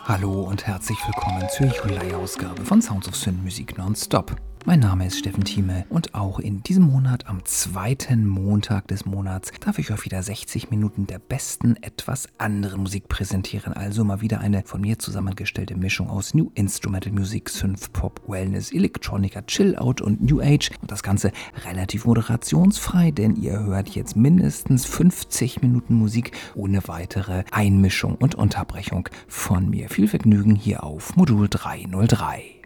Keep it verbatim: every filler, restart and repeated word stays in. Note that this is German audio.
Hallo und herzlich willkommen zur Juli-Ausgabe von Sounds of Synth Musik Nonstop. Mein Name ist Steffen Thieme und auch in diesem Monat, am zweiten Montag des Monats, darf ich euch wieder sechzig Minuten der besten, etwas anderen Musik präsentieren. Also mal wieder eine von mir zusammengestellte Mischung aus New Instrumental Music, Synth Pop, Wellness, Electronica, Chill Out und New Age. Und das Ganze relativ moderationsfrei, denn ihr hört jetzt mindestens fünfzig Minuten Musik ohne weitere Einmischung und Unterbrechung von mir. Viel Vergnügen hier auf Modul dreihundertdrei.